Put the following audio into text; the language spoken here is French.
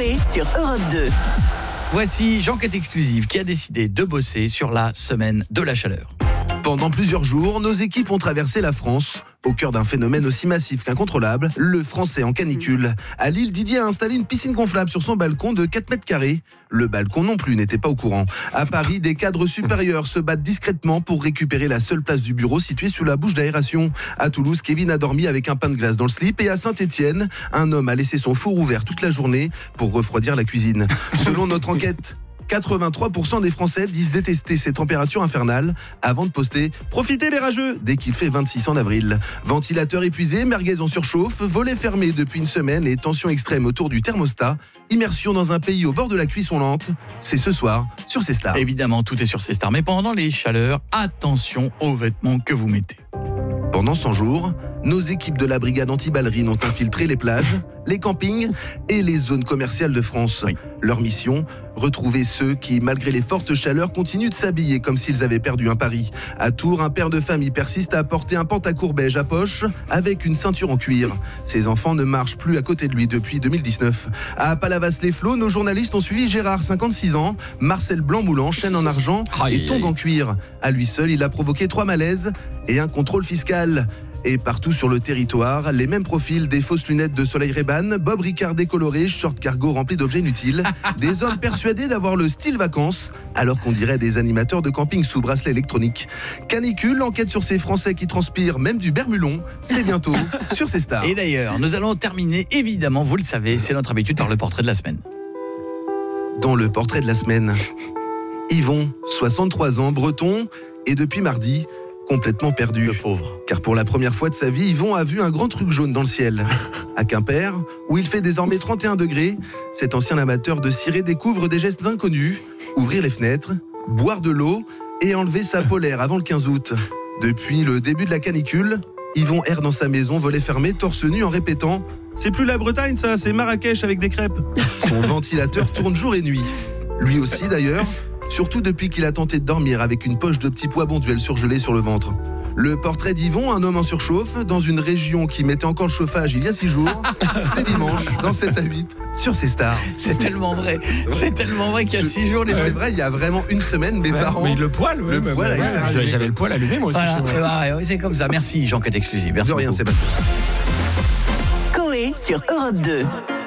Coé sur Europe 2. Voici Jean-Quête Exclusive qui a décidé de bosser sur la semaine de la chaleur. Pendant plusieurs jours, nos équipes ont traversé la France. Au cœur d'un phénomène aussi massif qu'incontrôlable, le français en canicule. À Lille, Didier a installé une piscine gonflable sur son balcon de 4 mètres carrés. Le balcon non plus n'était pas au courant. À Paris, des cadres supérieurs se battent discrètement pour récupérer la seule place du bureau située sous la bouche d'aération. À Toulouse, Kevin a dormi avec un pain de glace dans le slip. Et à Saint-Étienne, un homme a laissé son four ouvert toute la journée pour refroidir la cuisine. Selon notre enquête, 83% des Français disent détester ces températures infernales avant de poster « Profitez les rageux » dès qu'il fait 26 en avril. Ventilateur épuisé, merguez en surchauffe, volets fermés depuis une semaine et tensions extrêmes autour du thermostat. Immersion dans un pays au bord de la cuisson lente. C'est ce soir sur C Star. Évidemment, tout est sur C Star, mais pendant les chaleurs, attention aux vêtements que vous mettez. Pendant 100 jours, nos équipes de la brigade anti-ballerine ont infiltré les plages, les campings et les zones commerciales de France. Oui. Leur mission, retrouver ceux qui, malgré les fortes chaleurs, continuent de s'habiller comme s'ils avaient perdu un pari. À Tours, un père de famille persiste à porter un pantacourt beige à poche avec une ceinture en cuir. Ses enfants ne marchent plus à côté de lui depuis 2019. À Palavas-les-Flots, nos journalistes ont suivi Gérard, 56 ans, Marcel Blanc-Moulant, chaîne en argent et tongs en cuir. À lui seul, il a provoqué 3 malaises et un contrôle fiscal. Et partout sur le territoire, les mêmes profils, des fausses lunettes de soleil Ray-Ban, Bob Ricard décoloré, short cargo rempli d'objets inutiles, des hommes persuadés d'avoir le style vacances, alors qu'on dirait des animateurs de camping sous bracelet électronique. Canicule, enquête sur ces Français qui transpirent même du bermulon, c'est bientôt sur C Star. Et d'ailleurs, nous allons terminer, évidemment, vous le savez, c'est notre habitude, par le portrait de la semaine. Dans le portrait de la semaine, Yvon, 63 ans, breton, et depuis mardi, complètement perdu. Le pauvre. Car pour la première fois de sa vie, Yvon a vu un grand truc jaune dans le ciel. À Quimper, où il fait désormais 31 degrés, cet ancien amateur de ciré découvre des gestes inconnus. Ouvrir les fenêtres, boire de l'eau et enlever sa polaire avant le 15 août. Depuis le début de la canicule, Yvon erre dans sa maison, volets fermés, torse nu en répétant « C'est plus la Bretagne ça, c'est Marrakech avec des crêpes ». Son ventilateur tourne jour et nuit. Lui aussi d'ailleurs, surtout depuis qu'il a tenté de dormir avec une poche de petits pois bonduels surgelés sur le ventre. Le portrait d'Yvon, un homme en surchauffe, dans une région qui mettait encore le chauffage il y a 6 jours. C'est dimanche, dans 7 à 8, sur C Star. C'est tellement vrai. C'est tellement vrai qu'il y a 6 jours... C'est vrai, il y a vraiment une semaine, mes parents... Mais le poil, poil a été allumé. J'avais le poil allumé, moi aussi. Voilà, c'est comme ça. Merci, Jean-Quête Exclusive. Merci De rien, beaucoup. Sébastien. Coé sur Europe 2.